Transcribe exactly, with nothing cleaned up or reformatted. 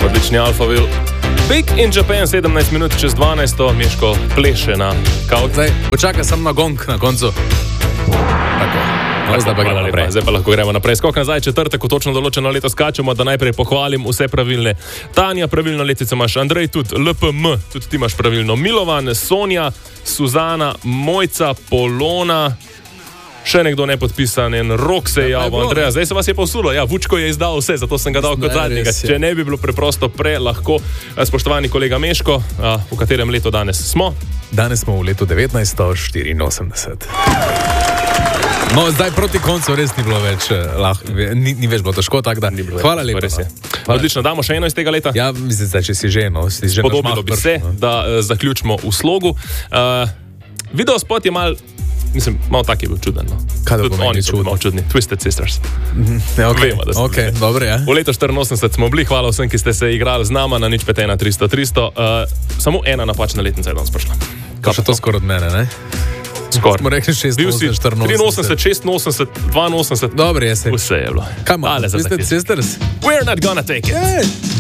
Odlični Alphaville. Big in Japan, sedemnajst minut čez dvanajsto, Miško pleše na kavč. Zdaj, počakaj sem na gong na koncu. Tako. No, zdaj pa gremo naprej. Zdaj pa lahko gremo naprej. Skok nazaj, četrtek, ko točno določeno leto skačemo, da najprej pohvalim vse pravilne. Tanja, pravilno letvico imaš, Andrej tudi, L P M, tudi ti imaš pravilno, Milovan, Sonja, Suzana, Mojca, Polona, še nekdo nepodpisan, en Rok se je javil, Andreja, zdaj se vas je povsulo, ja, Vučko je izdal vse, zato sem ga dal kot zadnjega. Če ne bi bilo preprosto pre, lahko, spoštovani kolega Meško, v katerem letu danes smo? Danes smo v letu devetnajststo štiriinosemdeset. No, zdaj proti koncu res ni bilo več, lahko, ni, ni več bilo težko, tako da. Hvala lepa. No. Odlično, damo še eno iz tega leta. Ja, mislim, da če si že, no, si že podobilo bi se, no. Da uh, zaključimo v slogu. Uh, video spot je mal, mislim, malo tak je bil čuden. No. Kaj da pomeni oni so malo čudni? Twisted Sisters. Ja, okay. Vemo, da smo okay, dobro, ja. V letu štiriinosemdeset smo bili, hvala vsem, ki ste se igrali z nama na nič pet ena tristo tristo. Uh, samo ena napačna letnica je danes prišla. Kaj še to skoraj od mene, ne? Skoraj. Smo rekli šestinosemdeset, štiriinosemdeset. triinosemdeset, šestinosemdeset, dvainosemdeset. Dobro, jaz se. Vse je bilo. Kaj malo? Twisted Sisters? We're not gonna take it. Yeah.